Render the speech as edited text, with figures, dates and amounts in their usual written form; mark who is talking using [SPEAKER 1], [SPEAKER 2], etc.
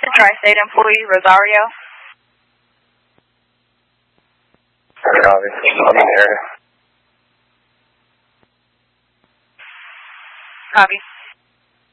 [SPEAKER 1] Tri-State employee, Rosario.
[SPEAKER 2] Copy. I'm in the area.
[SPEAKER 1] Copy.